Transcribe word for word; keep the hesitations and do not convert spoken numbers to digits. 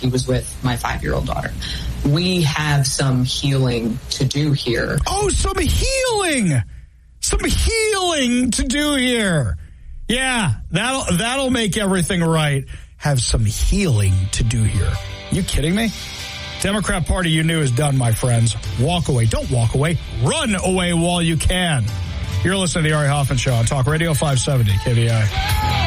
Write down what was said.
he was with my five-year-old daughter. We have some healing to do here. Oh, some healing! Some healing to do here. Yeah, that'll that'll make everything right. Have some healing to do here. You kidding me? Democrat Party you knew is done, my friends. Walk away. Don't walk away. Run away while you can. You're listening to the Ari Hoffman Show on Talk Radio five seventy K V I.